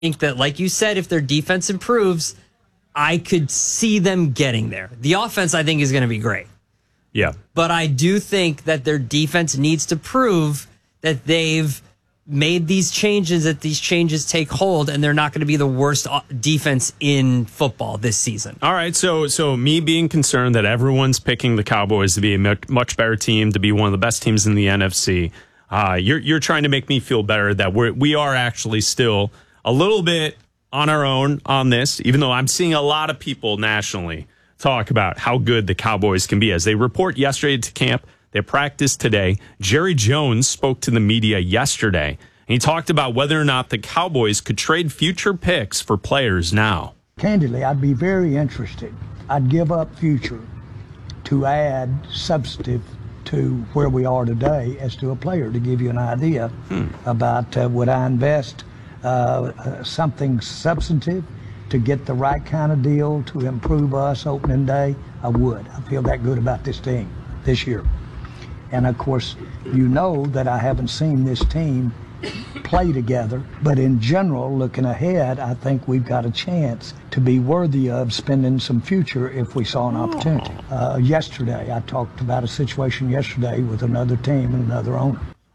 think that, like you said, if their defense improves, I could see them getting there. The offense, I think, is going to be great. Yeah. But I do think that their defense needs to prove that they've made these changes, that these changes take hold, and they're not going to be the worst defense in football this season. All right, so me being concerned that everyone's picking the Cowboys to be a much better team, to be one of the best teams in the NFC, you're trying to make me feel better that we are actually still a little bit on our own on this, even though I'm seeing a lot of people nationally talk about how good the Cowboys can be. As they report yesterday to camp, they practiced today. Jerry Jones spoke to the media yesterday, and he talked about whether or not the Cowboys could trade future picks for players now. Candidly, I'd be very interested. I'd give up future to add substantive to where we are today as to a player, to give you an idea about would I invest something substantive to get the right kind of deal to improve us opening day. I would. I feel that good about this team this year. And of course, you know that I haven't seen this team play together, but in general, looking ahead, I think we've got a chance to be worthy of spending some future if we saw an opportunity. Yesterday, I talked about a situation yesterday with another team and another owner.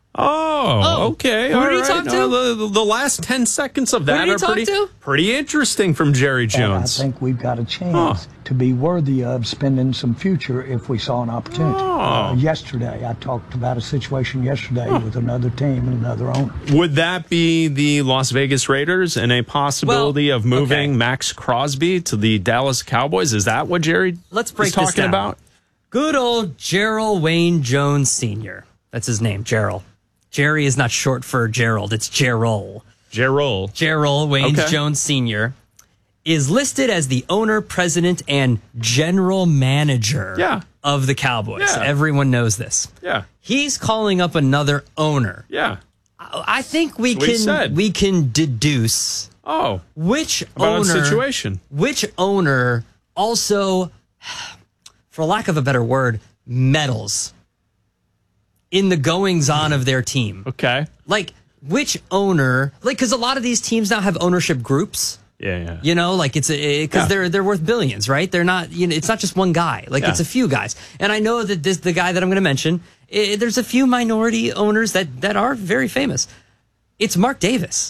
Oh, okay. Who did he talk to? The last 10 seconds of that are pretty interesting from Jerry Jones. And I think we've got a chance to be worthy of spending some future if we saw an opportunity. Yesterday, I talked about a situation yesterday with another team and another owner. Would that be the Las Vegas Raiders and a possibility of moving Max Crosby to the Dallas Cowboys? Is that what Jerry Let's break is talking this down. about? Good old Gerald Wayne Jones Sr. That's his name, Gerald. Jerry is not short for Gerald. It's Gerald. Gerald Wayne Jones Sr. is listed as the owner, president, and general manager of the Cowboys. Yeah. Everyone knows this. Yeah. He's calling up another owner. Yeah. I think we can deduce which owner also, for lack of a better word, meddles in the goings-on of their team. Okay. Like, which owner, because a lot of these teams now have ownership groups. Yeah. You know, like because they're worth billions, right? They're not, it's not just one guy. Like, it's a few guys. And I know that the guy that I'm going to mention, there's a few minority owners that are very famous. It's Mark Davis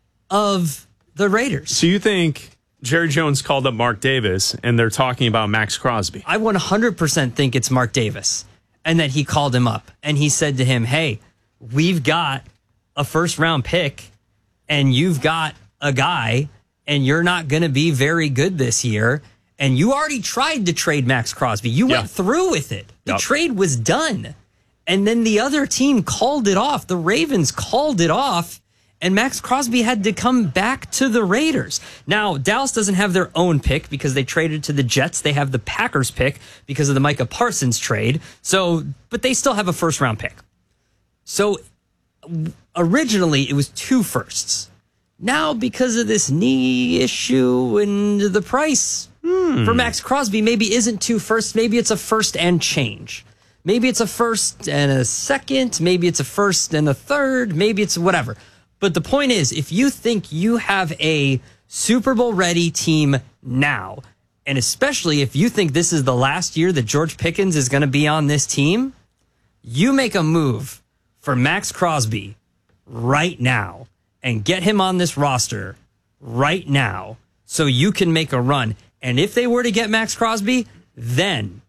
of the Raiders. So you think Jerry Jones called up Mark Davis and they're talking about Max Crosby? I 100% think it's Mark Davis. And that he called him up and he said to him, hey, we've got a first-round pick and you've got a guy and you're not going to be very good this year. And you already tried to trade Max Crosby. You went through with it. The trade was done. And then the other team called it off. The Ravens called it off. And Max Crosby had to come back to the Raiders. Now, Dallas doesn't have their own pick because they traded to the Jets. They have the Packers pick because of the Micah Parsons trade. But they still have a first-round pick. So, originally, it was 2 firsts. Now, because of this knee issue and the price for Max Crosby maybe isn't 2 firsts. Maybe it's a first and change. Maybe it's a first and a second. Maybe it's a first and a third. Maybe it's whatever. But the point is, if you think you have a Super Bowl ready team now, and especially if you think this is the last year that George Pickens is going to be on this team, you make a move for Max Crosby right now and get him on this roster right now so you can make a run. And if they were to get Max Crosby, then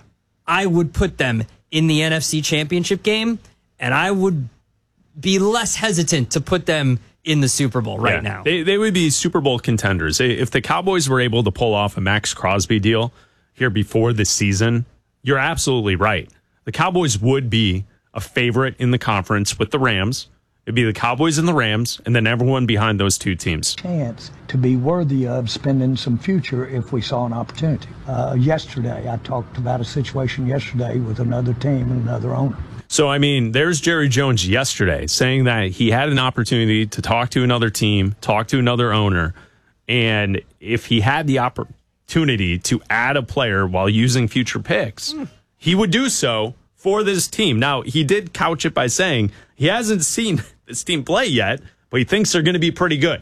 I would put them in the NFC Championship game, and I would be less hesitant to put them in the Super Bowl right now. They would be Super Bowl contenders. If the Cowboys were able to pull off a Max Crosby deal here before this season, you're absolutely right. The Cowboys would be a favorite in the conference with the Rams. It'd be the Cowboys and the Rams, and then everyone behind those 2 teams. Chance to be worthy of spending some future if we saw an opportunity. Yesterday, I talked about a situation yesterday with another team and another owner. So, I mean, there's Jerry Jones yesterday saying that he had an opportunity to talk to another team, talk to another owner, and if he had the opportunity to add a player while using future picks, he would do so for this team. Now, he did couch it by saying he hasn't seen this team play yet, but he thinks they're going to be pretty good.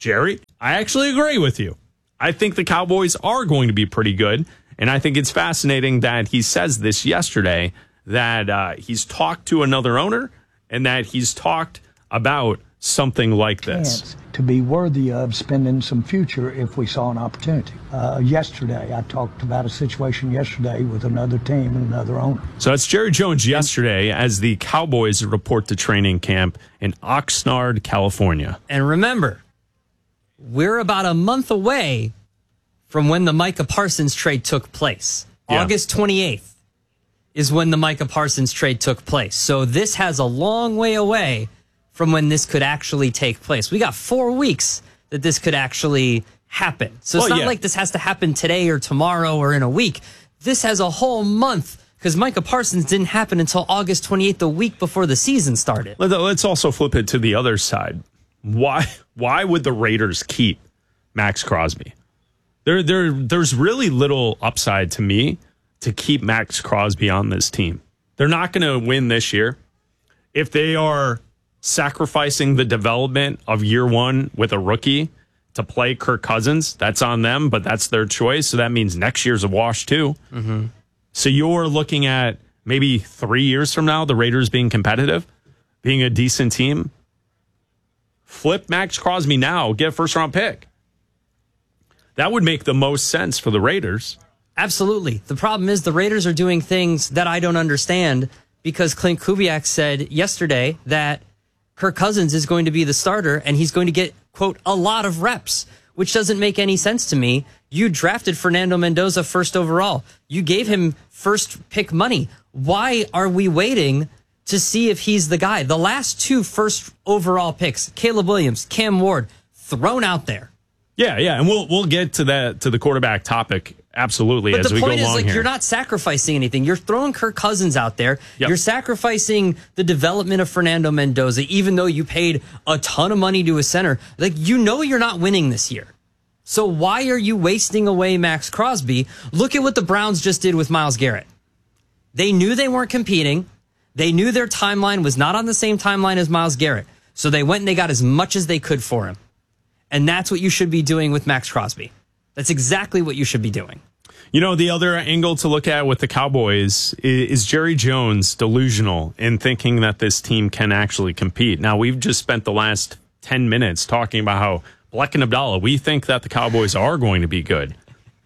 Jerry, I actually agree with you. I think the Cowboys are going to be pretty good. And I think it's fascinating that he says this yesterday, that he's talked to another owner and that he's talked about something like this. To be worthy of spending some future if we saw an opportunity. Yesterday, I talked about a situation yesterday with another team and another owner. So that's Jerry Jones yesterday as the Cowboys report to training camp in Oxnard, California. And remember, we're about a month away from when the Micah Parsons trade took place. Yeah. August 28th is when the Micah Parsons trade took place. So this has a long way away from when this could actually take place. We got 4 weeks that this could actually happen. So it's not like this has to happen today or tomorrow or in a week. This has a whole month because Micah Parsons didn't happen until August 28th, the week before the season started. Let's also flip it to the other side. Why would the Raiders keep Max Crosby? There's really little upside to me to keep Max Crosby on this team. They're not going to win this year. If they are sacrificing the development of year one with a rookie to play Kirk Cousins, that's on them, but that's their choice. So that means next year's a wash too. Mm-hmm. So you're looking at maybe 3 years from now, the Raiders being competitive, being a decent team. Flip Max Crosby now, get a first-round pick. That would make the most sense for the Raiders. Absolutely. The problem is the Raiders are doing things that I don't understand because Clint Kubiak said yesterday that Kirk Cousins is going to be the starter and he's going to get, quote, a lot of reps, which doesn't make any sense to me. You drafted Fernando Mendoza first overall. You gave him first pick money. Why are we waiting to see if he's the guy? The last 2 first overall picks, Caleb Williams, Cam Ward, thrown out there. Yeah, and we'll get to the quarterback topic absolutely as we go along here. But the point is, you're not sacrificing anything. You're throwing Kirk Cousins out there. Yep. You're sacrificing the development of Fernando Mendoza, even though you paid a ton of money to a center. You're not winning this year. So why are you wasting away Max Crosby? Look at what the Browns just did with Myles Garrett. They knew they weren't competing. They knew their timeline was not on the same timeline as Myles Garrett. So they went and they got as much as they could for him. And that's what you should be doing with Max Crosby. That's exactly what you should be doing. You know, the other angle to look at with the Cowboys is Jerry Jones delusional in thinking that this team can actually compete. Now, we've just spent the last 10 minutes talking about how Bleck and Abdallah, we think that the Cowboys are going to be good.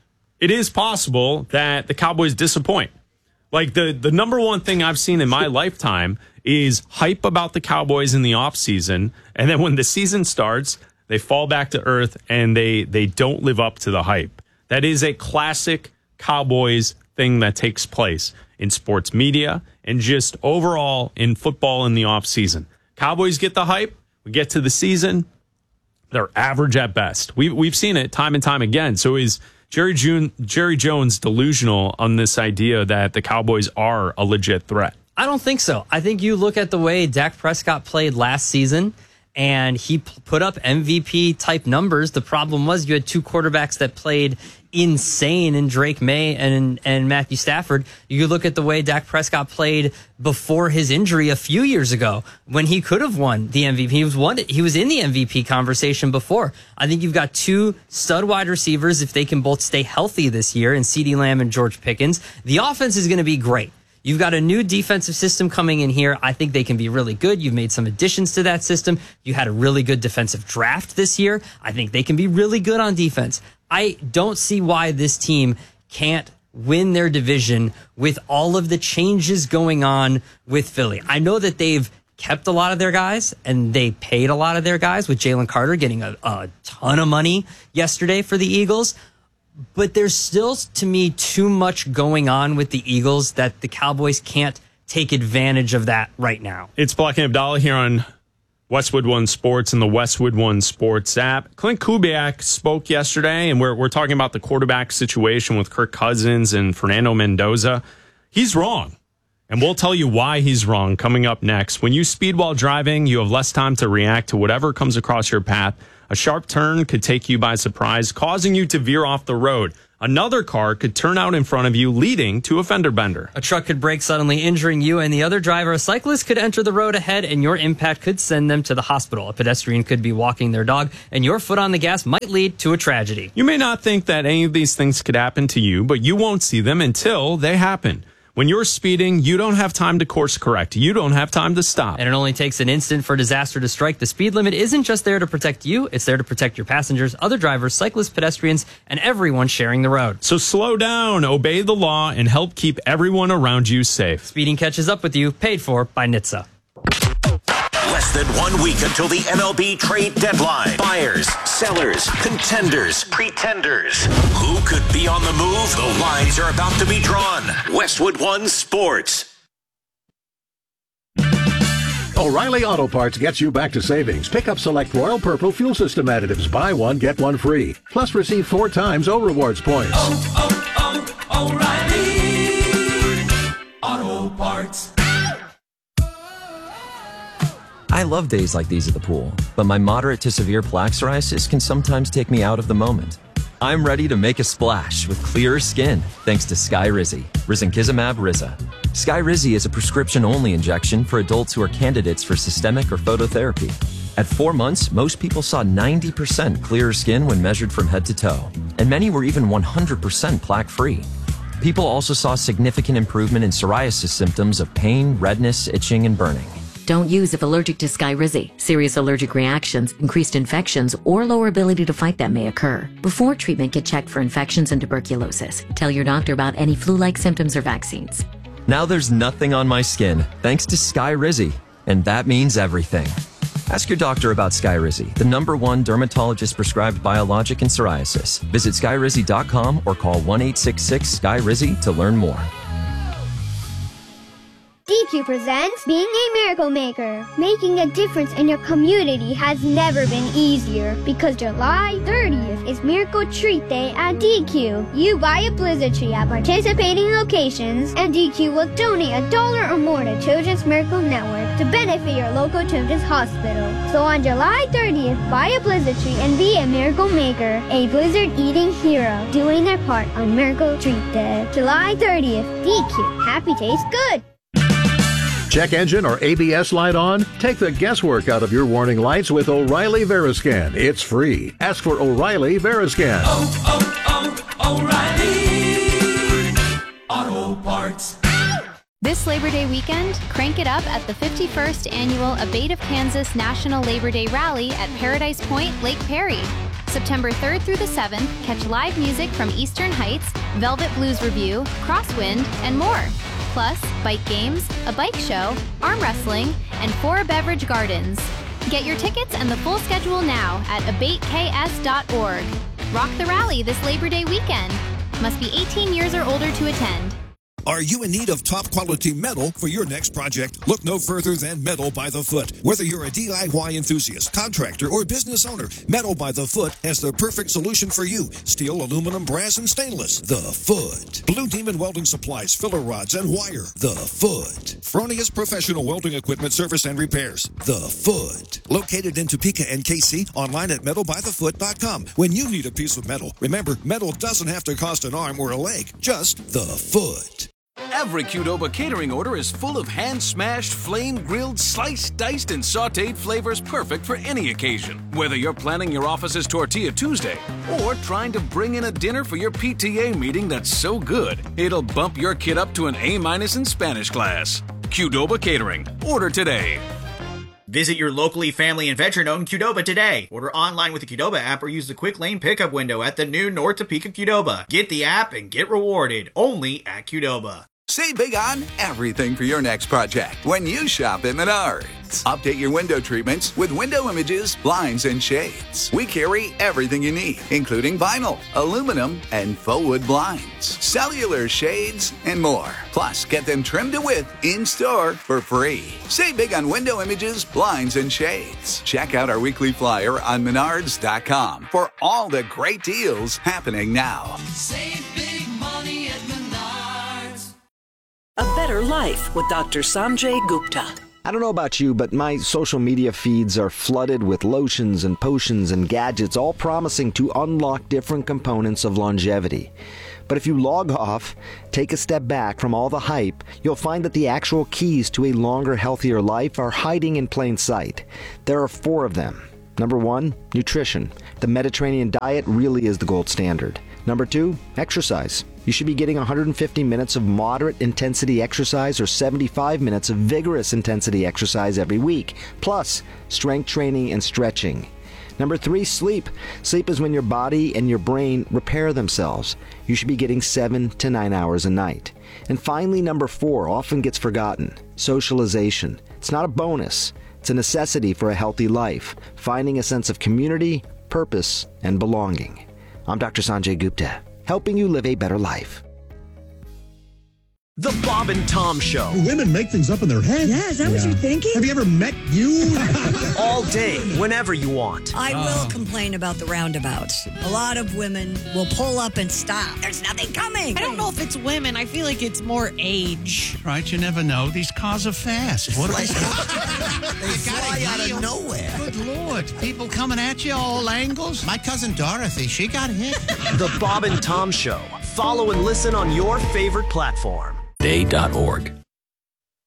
It is possible that the Cowboys disappoint. Like the number one thing I've seen in my lifetime is hype about the Cowboys in the offseason. And then when the season starts, they fall back to earth and they don't live up to the hype. That is a classic Cowboys thing that takes place in sports media and just overall in football in the offseason. Cowboys get the hype. We get to the season. They're average at best. We've seen it time and time again. So is Jerry Jones delusional on this idea that the Cowboys are a legit threat? I don't think so. I think you look at the way Dak Prescott played last season, and he put up MVP-type numbers. The problem was you had 2 quarterbacks that played insane in Drake May and Matthew Stafford. You look at the way Dak Prescott played before his injury a few years ago when he could have won the MVP. He was in the MVP conversation before. I think you've got 2 stud wide receivers if they can both stay healthy this year in CeeDee Lamb and George Pickens. The offense is going to be great. You've got a new defensive system coming in here. I think they can be really good. You've made some additions to that system. You had a really good defensive draft this year. I think they can be really good on defense. I don't see why this team can't win their division with all of the changes going on with Philly. I know that they've kept a lot of their guys and they paid a lot of their guys, with Jalen Carter getting a ton of money yesterday for the Eagles. But there's still, to me, too much going on with the Eagles that the Cowboys can't take advantage of that right now. It's Bleck and Abdallah here on Westwood One Sports and the Westwood One Sports app. Clint Kubiak spoke yesterday, and we're talking about the quarterback situation with Kirk Cousins and Fernando Mendoza. He's wrong, and we'll tell you why he's wrong coming up next. When you speed while driving, you have less time to react to whatever comes across your path. A sharp turn could take you by surprise, causing you to veer off the road. Another car could turn out in front of you, leading to a fender bender. A truck could brake, suddenly injuring you and the other driver. A cyclist could enter the road ahead, and your impact could send them to the hospital. A pedestrian could be walking their dog, and your foot on the gas might lead to a tragedy. You may not think that any of these things could happen to you, but you won't see them until they happen. When you're speeding, you don't have time to course correct. You don't have time to stop. And it only takes an instant for disaster to strike. The speed limit isn't just there to protect you. It's there to protect your passengers, other drivers, cyclists, pedestrians, and everyone sharing the road. So slow down, obey the law, and help keep everyone around you safe. Speeding catches up with you, paid for by NHTSA. Less than 1 week until the MLB trade deadline. Buyers, sellers, contenders, pretenders. Who could be on the move? The lines are about to be drawn. Westwood One Sports. O'Reilly Auto Parts gets you back to savings. Pick up select Royal Purple fuel system additives. Buy one, get one free. Plus receive 4 times O-Rewards points. O'Reilly Auto Parts. I love days like these at the pool, but my moderate to severe plaque psoriasis can sometimes take me out of the moment. I'm ready to make a splash with clearer skin thanks to Skyrizi, risankizumab Riza. Skyrizi is a prescription-only injection for adults who are candidates for systemic or phototherapy. At 4 months, most people saw 90% clearer skin when measured from head to toe, and many were even 100% plaque-free. People also saw significant improvement in psoriasis symptoms of pain, redness, itching, and burning. Don't use if allergic to Skyrizi. Serious allergic reactions, increased infections, or lower ability to fight them may occur. Before treatment, get checked for infections and tuberculosis. Tell your doctor about any flu-like symptoms or vaccines. Now there's nothing on my skin thanks to Skyrizi, and that means everything. Ask your doctor about Skyrizi, the #1 dermatologist-prescribed biologic in psoriasis. Visit Skyrizi.com or call 1-866-SKYRIZI to learn more. DQ presents Being a Miracle Maker. Making a difference in your community has never been easier because July 30th is Miracle Treat Day at DQ. You buy a Blizzard tree at participating locations and DQ will donate $1 or more to Children's Miracle Network to benefit your local children's hospital. So on July 30th, buy a Blizzard tree and be a Miracle Maker, a Blizzard eating hero, doing their part on Miracle Treat Day. July 30th, DQ. Happy tastes good. Check engine or ABS light on? Take the guesswork out of your warning lights with O'Reilly Veriscan. It's free. Ask for O'Reilly Veriscan. O'Reilly Auto Parts. This Labor Day weekend, crank it up at the 51st Annual Abate of Kansas National Labor Day Rally at Paradise Point, Lake Perry. September 3rd through the 7th, catch live music from Eastern Heights, Velvet Blues Review, Crosswind, and more. Plus, bike games, a bike show, arm wrestling, and 4 beverage gardens. Get your tickets and the full schedule now at abateks.org. Rock the rally this Labor Day weekend. Must be 18 years or older to attend. Are you in need of top-quality metal for your next project? Look no further than Metal by the Foot. Whether you're a DIY enthusiast, contractor, or business owner, Metal by the Foot has the perfect solution for you. Steel, aluminum, brass, and stainless. The Foot. Blue Demon Welding Supplies, filler rods, and wire. The Foot. Fronius Professional Welding Equipment Service and Repairs. The Foot. Located in Topeka and KC, online at metalbythefoot.com. When you need a piece of metal, remember, metal doesn't have to cost an arm or a leg. Just the Foot. Every Qdoba catering order is full of hand-smashed, flame-grilled, sliced, diced, and sautéed flavors perfect for any occasion. Whether you're planning your office's Tortilla Tuesday or trying to bring in a dinner for your PTA meeting that's so good, it'll bump your kid up to an A- in Spanish class. Qdoba Catering. Order today. Visit your locally family and veteran-owned Qdoba today. Order online with the Qdoba app or use the quick lane pickup window at the new North Topeka Qdoba. Get the app and get rewarded only at Qdoba. Save big on everything for your next project when you shop at Menards. Update your window treatments with window images, blinds, and shades. We carry everything you need, including vinyl, aluminum, and faux wood blinds, cellular shades, and more. Plus, get them trimmed to width in-store for free. Save big on window images, blinds, and shades. Check out our weekly flyer on Menards.com for all the great deals happening now. Save big money at Menards. A better life with Dr. Sanjay Gupta. I don't know about you, but my social media feeds are flooded with lotions and potions and gadgets, all promising to unlock different components of longevity. But if you log off, take a step back from all the hype, you'll find that the actual keys to a longer, healthier life are hiding in plain sight. There are 4 of them. Number 1, nutrition. The Mediterranean diet really is the gold standard. Number 2, exercise. You should be getting 150 minutes of moderate intensity exercise or 75 minutes of vigorous intensity exercise every week, plus strength training and stretching. Number 3, sleep. Sleep is when your body and your brain repair themselves. You should be getting 7 to 9 hours a night. And finally, number 4 often gets forgotten. Socialization. It's not a bonus. It's a necessity for a healthy life, finding a sense of community, purpose, and belonging. I'm Dr. Sanjay Gupta, helping you live a better life. The Bob and Tom Show. Women make things up in their head. Yeah, is that what you're thinking? Have you ever met you? All day, whenever you want. I will complain about the roundabouts. A lot of women will pull up and stop. There's nothing coming. I don't know if it's women. I feel like it's more age. Right, you never know. These cars are fast. What are they? They fly out of nowhere. Good Lord. People coming at you all angles. My cousin Dorothy, she got hit. The Bob and Tom Show. Follow and listen on your favorite platform. Day.org.